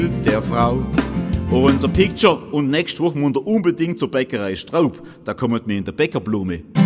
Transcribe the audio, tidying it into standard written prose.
der Frau. Unser Picture und nächste Woche muss ihr unbedingt zur Bäckerei Straub. Da kommt mir in der Bäckerblume.